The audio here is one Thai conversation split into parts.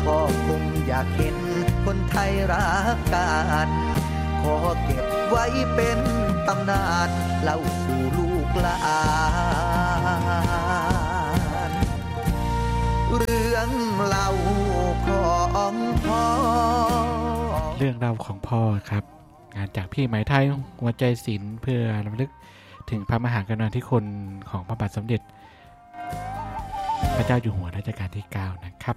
พ่อคงอยากเห็นคนไทยรักกันขอเก็บไว้เป็นตำนานเล่าสู่ลูกหลานเรื่องเล่าของพ่อเรื่องเล่าของพ่อครับงานจากพี่ไหมไทยหัวใจศิลป์เพื่อรำลึกถึงพระมหากรุณาธิคุณของพระบาทสมเด็จพระเจ้าอยู่หัวรัชกาลที่9นะครับ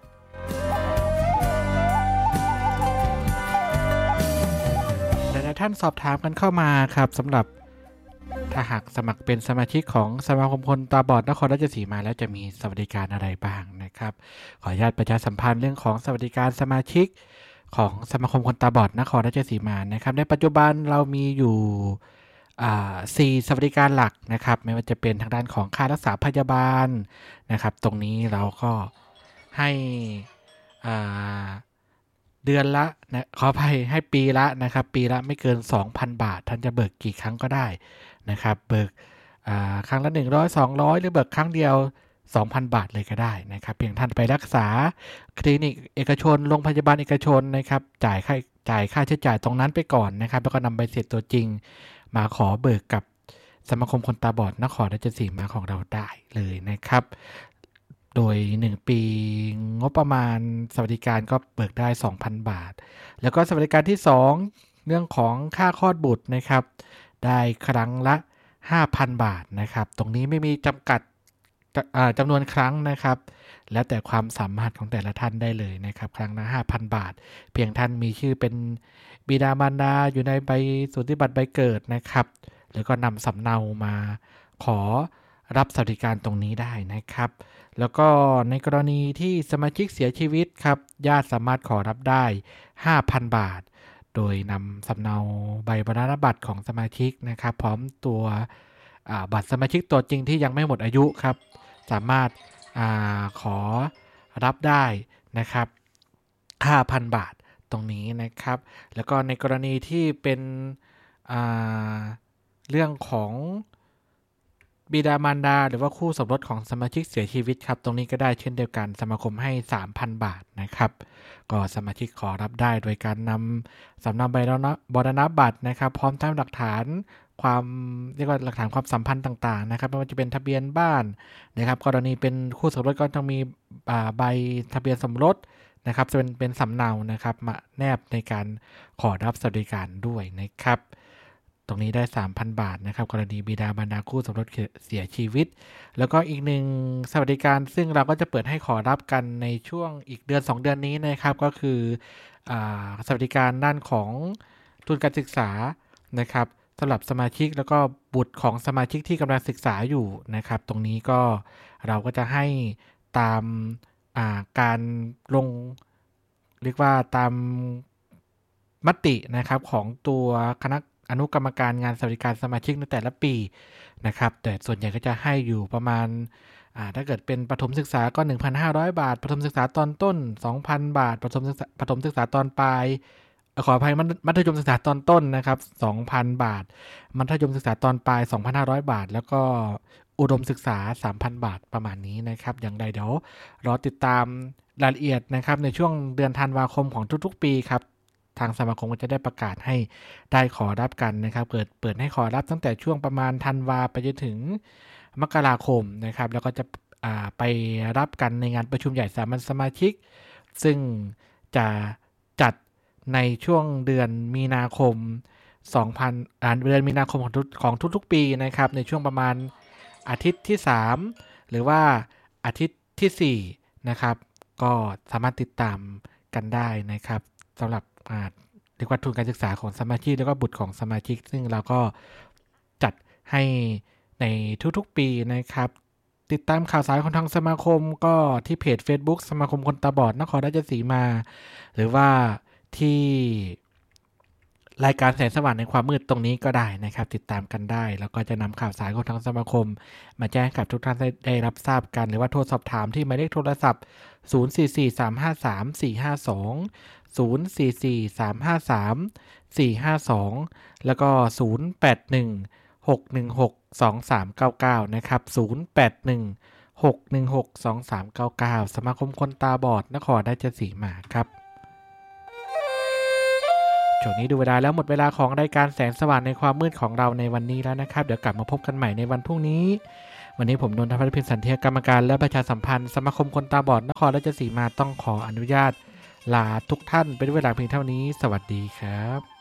หลายๆท่านสอบถามกันเข้ามาครับสำหรับถ้าหากสมัครเป็นสมาชิกของสมาคมคนตาบอดนครราชสีมาแล้วจะมีสวัสดิการอะไรบ้างนะครับขออนุญาตประชาสัมพันธ์เรื่องของสวัสดิการสมาชิกของสมาคมคนตาบอดนครราชสีมานะครับในปัจจุบันเรามีอยู่4 สวัสดิการหลักนะครับไม่ว่าจะเป็นทางด้านของค่ารักษาพยาบาลนะครับตรงนี้เราก็ให้เดือนละนะขออภัยให้ปีละนะครับปีละไม่เกิน 2,000 บาทท่านจะเบิกกี่ครั้งก็ได้นะครับเบิกครั้งละ100 200หรือเบิกครั้งเดียว 2,000 บาทเลยก็ได้นะครับเพียงท่านไปรักษาคลินิกเอกชนโรงพยาบาลเอกชนนะครับจ่ายค่าใช้จ่ายตรงนั้นไปก่อนนะครับแล้วก็นำใบเสร็จตัวจริงมาขอเบิกกับสมาคมคนตาบอดนครราชสีมาของเราได้เลยนะครับโดย1ปีงบประมาณสวัสดิการก็เบิกได้ 2,000 บาทแล้วก็สวัสดิการที่2เรื่องของค่าคลอดบุตรนะครับได้ครั้งละ 5,000 บาทนะครับตรงนี้ไม่มีจำกัดจำนวนครั้งนะครับแล้วแต่ความสามารถของแต่ละท่านได้เลยนะครับครั้งละ 5,000 บาทเพียงท่านมีชื่อเป็นบิดามารดาอยู่ในใบสูติบัตรใบเกิดนะครับแล้วก็นำสำเนามาขอรับสวัสดิการตรงนี้ได้นะครับแล้วก็ในกรณีที่สมาชิกเสียชีวิตครับญาติสามารถขอรับได้ 5,000 บาทโดยนำสำเนาใบมรณบัตรของสมาชิกนะครับพร้อมตัวบัตรสมาชิกตัวจริงที่ยังไม่หมดอายุครับสามารถขอรับได้นะครับ 5,000 บาทตรงนี้นะครับแล้วก็ในกรณีที่เป็นเรื่องของบิดามารดาหรือว่าคู่สมรสของสมาชิกเสียชีวิตครับตรงนี้ก็ได้เช่นเดียวกันสมาคมให้ 3,000 บาทนะครับก็สมาชิกขอรับได้โดยการนำสำเนาใบมรณบัตรนะครับพร้อมทั้งหลักฐานความเรียกว่าหลักฐานความสัมพันธ์ต่างๆนะครับไม่ว่าจะเป็นทะเบียนบ้านนะครับกรณีเป็นคู่สมรสก็ต้องมีใบทะเบียนสมรสนะครับจะเป็นสำเนานะครับมาแนบในการขอรับสวัสดิการด้วยนะครับตรงนี้ได้ 3,000 บาทนะครับกรณีบิดามารดาคู่สมรสเสียชีวิตแล้วก็อีกหนึ่งสวัสดิการซึ่งเราก็จะเปิดให้ขอรับกันในช่วงอีกเดือน2เดือนนี้นะครับก็คือสวัสดิการด้านของทุนการศึกษานะครับสำหรับสมาชิกแล้วก็บุตรของสมาชิกที่กำลังศึกษาอยู่นะครับตรงนี้ก็เราก็จะให้ตามการลงเรียกว่าตามมตินะครับของตัวคณะอนุกรรมการงานสวัสดิการสมาชิกในแต่ละปีนะครับแต่ส่วนใหญ่ก็จะให้อยู่ประมาณถ้าเกิดเป็นประถมศึกษาก็ 1,500 บาทประถมศึกษาตอนต้น 2,000 บาทประถมศึกษาตอนปลายขออภัยมัธยมศึกษาตอนต้นนะครับ 2,000 บาทมัธยมศึกษาตอนปลาย 2,500 บาทแล้วก็อุดมศึกษา 3,000 บาทประมาณนี้นะครับอย่างไรเดี๋ยวรอติดตามรายละเอียดนะครับในช่วงเดือนธันวาคมของทุกๆปีครับทางสมาคมก็จะได้ประกาศให้ได้ขอรับกันนะครับเปิดให้ขอรับตั้งแต่ช่วงประมาณธันวาไปจนถึงมกราคมนะครับแล้วก็จะไปรับกันในงานประชุมใหญ่สามัญสมาชิกซึ่งจะจัดในช่วงเดือนมีนาคมเดือนมีนาคมของทุกๆปีนะครับในช่วงประมาณอาทิตย์ที่3หรือว่าอาทิตย์ที่4นะครับก็สามารถติดตามกันได้นะครับสำหรับเรียกว่าทุนการศึกษาของสมาชิกแล้วก็บุตรของสมาชิกซึ่งเราก็จัดให้ในทุกๆปีนะครับติดตามข่าวสารของทางสมาคมก็ที่เพจ Facebook สมาคมคนตาบอดนครราชสีมาหรือว่าที่รายการแสงสว่างในความมืดตรงนี้ก็ได้นะครับติดตามกันได้แล้วก็จะนำข่าวสารของทางสมาคมมาแจ้งกับทุกท่านได้รับทราบกันหรือว่าโทรสอบถามที่หมายเลขโทรศัพท์0443534452 0443534452แล้วก็0816162399นะครับ0816162399 6162399สมาคมคนตาบอดนครราชสีมาครับช่วงนี้ดูเวลาแล้วหมดเวลาของรายการแสงสว่างในความมืดของเราในวันนี้แล้วนะครับเดี๋ยวกลับมาพบกันใหม่ในวันพรุ่งนี้วันนี้ผมนนทพัฒน์พิมพ์สันเทียกรรมการและประชาสัมพันธ์สมาคมคนตาบอดนครราชสีมาต้องขออนุญาตลาทุกท่านเป็นเวลาเพียงเท่านี้สวัสดีครับ